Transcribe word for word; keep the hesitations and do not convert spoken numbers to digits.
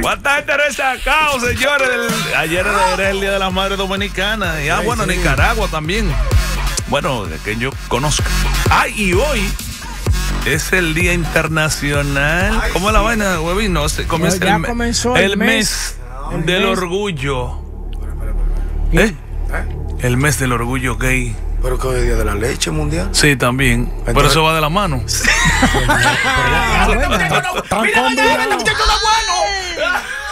¿Cuánta gente resacado, señores? El, ayer era el Día de las Madres Dominicanas. Y ah, Sí, bueno, sí. Nicaragua también. Bueno, de que yo conozca. Ah, y hoy es el Día Internacional. Ay, ¿Cómo es la vaina, huevín? No, se comienza No, ya el, me- comenzó el el mes, mes. El del mes. orgullo. ¿Eh? ¿Eh? El mes del orgullo gay. Pero que hoy es día de la leche mundial. Sí, también. Pero Entonces- eso va de la mano. Ah, bueno. Están combinados.